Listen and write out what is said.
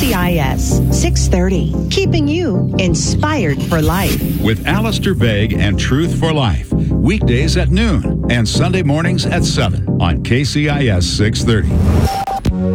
KCIS 630, keeping you inspired for life. With Alistair Begg and Truth for Life, weekdays at noon and Sunday mornings at 7 on KCIS 630.